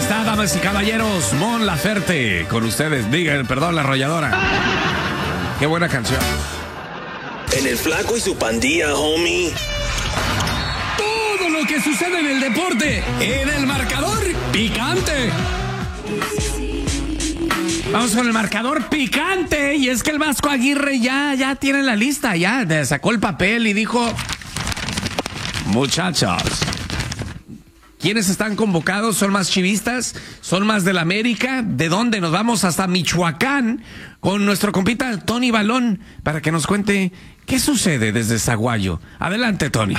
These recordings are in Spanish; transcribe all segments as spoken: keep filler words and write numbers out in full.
está, damas y caballeros? Mon Laferte con ustedes. Digan, perdón, la arrolladora. Qué buena canción. En el Flaco y su pandilla, homie. Todo lo que sucede en el deporte, en el marcador picante. Vamos con el marcador picante. Y es que el Vasco Aguirre ya, ya tiene la lista, ya sacó el papel y dijo: muchachos, ¿quiénes están convocados? ¿Son más chivistas? ¿Son más del América? ¿De dónde? Nos vamos hasta Michoacán con nuestro compita Tony Balón para que nos cuente qué sucede desde Zaguayo. Adelante, Tony.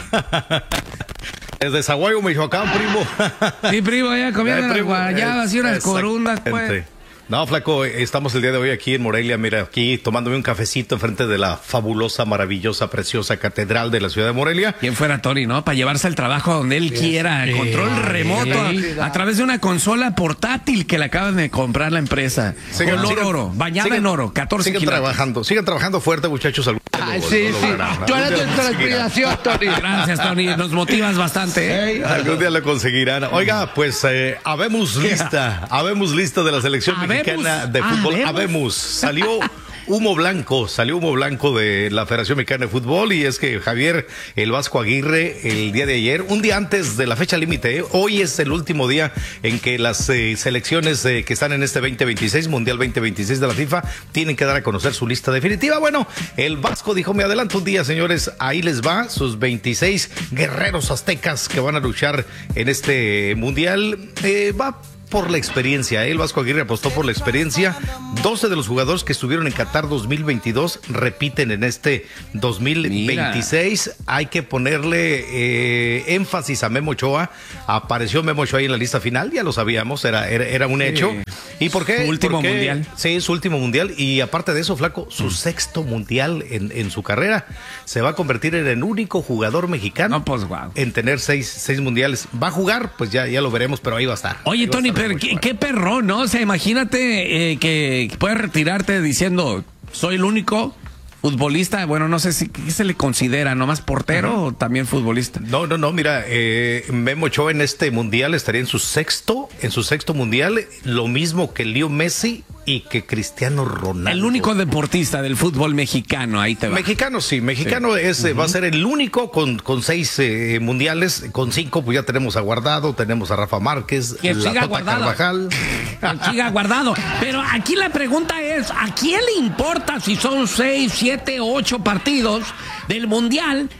Desde Zaguayo, Michoacán, primo. Sí, primo, ya comiendo Eh, las primo, guayabas y unas corundas, pues. Exactamente. No, Flaco, estamos el día de hoy aquí en Morelia, mira, aquí tomándome un cafecito enfrente de la fabulosa, maravillosa, preciosa catedral de la ciudad de Morelia. Quien fuera Tony, ¿no? Para llevarse al trabajo a donde él quiera, Sí. control remoto, a, a través de una consola portátil que le acaban de comprar la empresa. Sigan, Color sigan, oro, bañada sigan, en oro, catorce Sigan kilos. trabajando, sigan trabajando fuerte, muchachos. Algún día Ay, lo- sí, lo sí. lograrán. Tú eres Algún día lo nuestra conseguirán. inspiración, Tony. Gracias, Tony, nos motivas bastante, ¿eh? Algún día lo conseguirán. Oiga, pues, eh, habemos lista, habemos lista de la selección Habemos. mexicana de fútbol. Habemos. Habemos. Salió humo blanco, salió humo blanco de la Federación Mexicana de Fútbol, y es que Javier el Vasco Aguirre, el día de ayer, un día antes de la fecha límite, ¿eh? Hoy es el último día en que las eh, selecciones eh, que están en este veinte veintiséis, Mundial veinte veintiséis de la FIFA, tienen que dar a conocer su lista definitiva. Bueno, el Vasco dijo: me adelanto un día, señores, ahí les va, sus veintiséis guerreros aztecas que van a luchar en este Mundial. Eh, va por la experiencia, ¿eh? El Vasco Aguirre apostó por la experiencia. doce de los jugadores que estuvieron en Qatar dos mil veintidós repiten en este dos mil veintiséis. Mira. Hay que ponerle eh, énfasis a Memo Ochoa. Apareció Memo Ochoa ahí en la lista final, ya lo sabíamos, era, era, era un hecho. Sí. ¿Y por qué? Su último Porque, mundial. Sí, su último mundial. Y aparte de eso, Flaco, su mm. sexto mundial en, en su carrera. Se va a convertir en el único jugador mexicano no, pues, wow. en tener seis, seis mundiales. ¿Va a jugar? Pues ya, ya lo veremos, pero ahí va a estar. Oye, Tony, pero qué, qué perrón, ¿no? O sea, imagínate eh, que puedes retirarte diciendo: soy el único futbolista. Bueno, no sé si ¿qué se le considera, nomás portero uh-huh. o también futbolista. No, no, no, mira, eh, Memo Ochoa en este mundial estaría en su sexto, en su sexto mundial, lo mismo que Leo Messi y que Cristiano Ronaldo. El único deportista del fútbol mexicano, ahí te va. Mexicano, sí, mexicano sí. es, uh-huh. va a ser el único con, con seis eh, mundiales, con cinco, pues ya tenemos a Guardado, tenemos a Rafa Márquez, que la siga Tota Guardado. Carvajal. Que siga Guardado. Pero aquí la pregunta es: ¿a quién le importa si son seis, siete, ocho partidos del mundial?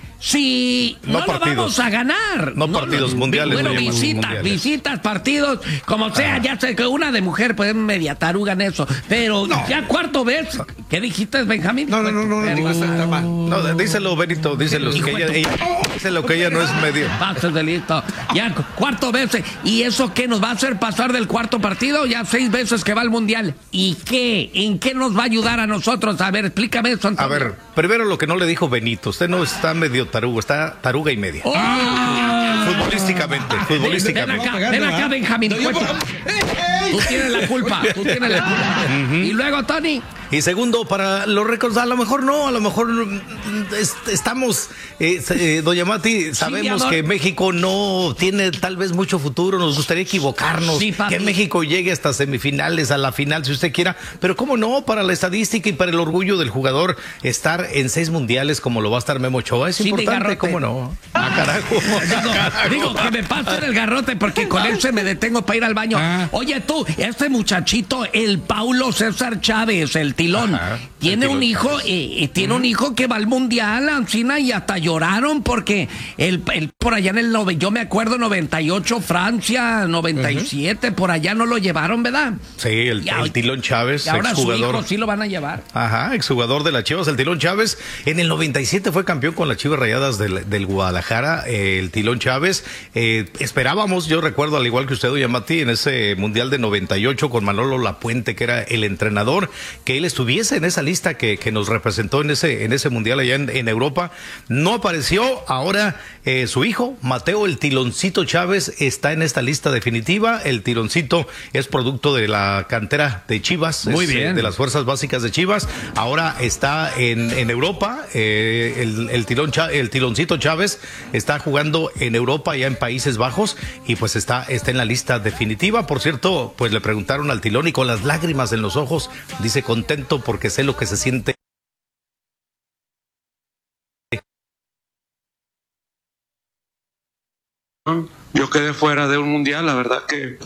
Si no, no lo vamos a ganar. No, no partidos no, mundiales. Bueno, no visitas, mundiales. visitas, partidos, como sea, ah. ya sé que una de mujer puede media taruga en eso. Pero no. ya cuarto vez, ¿qué dijiste, Benjamín? No, no, no, no. No, no, no díselo, Benito, díselo. Que ella, ella, díselo que ella no es medio. Pases de listo. Ya cuarto vez. ¿Y eso qué nos va a hacer pasar del cuarto partido? Ya seis veces que va al mundial. ¿Y qué? ¿En qué nos va a ayudar a nosotros? A ver, explícame eso, Antonio. A ver, primero lo que no le dijo Benito. Usted no está medio tarugo, está taruga y media. Oh. Futbolísticamente, futbolísticamente. Ven acá, ven acá, Benjamín. No, tú tienes la culpa, tú tienes la culpa. Uh-huh. Y luego, Tony. Y segundo, para los récords, a lo mejor no, a lo mejor est estamos, eh, eh, doña Mati, sabemos sí, que México no tiene tal vez mucho futuro, nos gustaría equivocarnos, sí, que México llegue hasta semifinales, a la final, si usted quiera, pero cómo no, para la estadística y para el orgullo del jugador, estar en seis mundiales como lo va a estar Memo Ochoa, es sí, importante, cómo no. Ah, carajo. Digo, carajo. digo, que me pasen el garrote porque con él se me detengo para ir al baño. Ah. Oye tú, este muchachito, el Paulo César Chávez, el Tilón, Ajá, tiene el tilón un hijo, eh, eh, tiene uh-huh. un hijo que va al mundial, Ancina, y hasta lloraron porque el, el por allá en el nove, yo me acuerdo noventa y ocho Francia, noventa y siete, uh-huh. por allá no lo llevaron, ¿verdad? Sí, el, y, el Tilón Chávez, y ahora exjugador. Su hijo sí lo van a llevar. Ajá, exjugador de las Chivas, el Tilón Chávez. En el noventa y siete fue campeón con las Chivas Rayadas del, del Guadalajara, eh, el Tilón Chávez. Eh, esperábamos, yo recuerdo, al igual que usted, doña Mati, en ese mundial de noventa y ocho con Manolo Lapuente, que era el entrenador, que él estuviese en esa lista que, que nos representó en ese, en ese mundial allá en, en Europa. No apareció, ahora eh, su hijo, Mateo el Tiloncito Chávez, está en esta lista definitiva. El Tiloncito es producto de la cantera de Chivas, Muy es, bien. de las fuerzas básicas de Chivas. Ahora está en, en Europa, eh, el, el, tilón, el Tiloncito Chávez está jugando en Europa, ya en Países Bajos, y pues está, está en la lista definitiva. Por cierto, pues le preguntaron al Tilón y con las lágrimas en los ojos, dice contento porque sé lo que se siente. Yo quedé fuera de un mundial, la verdad que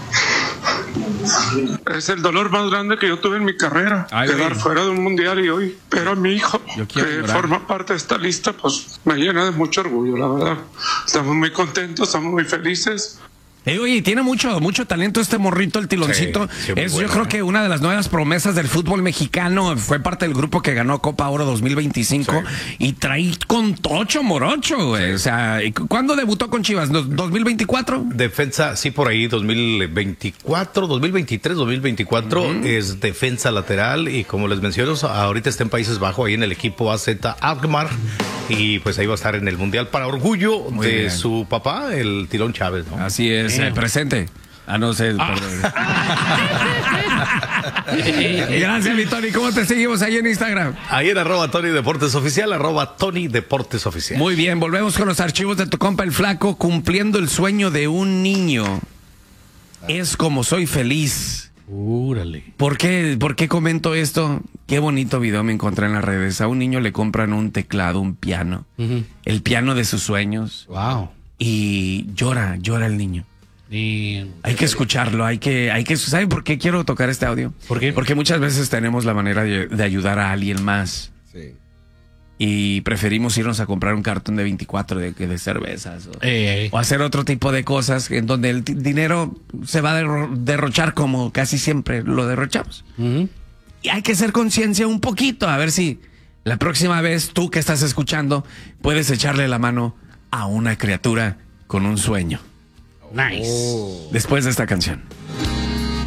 es el dolor más grande que yo tuve en mi carrera. Ay, quedar güey. fuera de un mundial, y hoy, pero a mi hijo, que llorar. forma parte de esta lista, pues me llena de mucho orgullo, la verdad. Estamos muy contentos, estamos muy felices. Eh, oye, tiene mucho, mucho talento este morrito, el Tiloncito. Sí, sí, es, bueno, yo creo eh. que una de las nuevas promesas del fútbol mexicano. Fue parte del grupo que ganó Copa Oro dos mil veinticinco. Sí. Y trae con tocho morocho, güey. Sí. O sea, ¿cuándo debutó con Chivas? ¿dos mil veinticuatro? Defensa, sí, por ahí, dos mil veinticuatro, dos mil veintitrés, dos mil veinticuatro. Uh-huh. Es defensa lateral. Y como les menciono, ahorita está en Países Bajos, ahí en el equipo A Z Alkmaar. Y pues ahí va a estar en el Mundial para orgullo Muy de bien. su papá, el Tilón Chávez, ¿no? Así es. Eh, presente. Ah, no sé. Ah. Gracias, mi Tony. ¿Cómo te seguimos ahí en Instagram? Ahí en arroba Tony Deportes Oficial, arroba Tony Deportes Oficial. Muy bien, volvemos con los archivos de tu compa el Flaco, cumpliendo el sueño de un niño. Es como soy feliz. Úrale. ¿Por qué, ¿Por qué comento esto? Qué bonito video me encontré en las redes. A un niño le compran un teclado, un piano. Uh-huh. El piano de sus sueños. Wow. Y llora, llora el niño. Y... Hay que escucharlo, hay que, hay que, ¿saben por qué quiero tocar este audio? ¿Por qué? Porque muchas veces tenemos la manera de, de ayudar a alguien más. Sí. Y preferimos irnos a comprar un cartón de veinticuatro de, de cervezas. O, ey, ey. o hacer otro tipo de cosas en donde el t- dinero se va a derro- derrochar como casi siempre lo derrochamos. Uh-huh. Y hay que hacer conciencia un poquito, a ver si la próxima vez tú que estás escuchando puedes echarle la mano a una criatura con un sueño. Nice. Después de esta canción.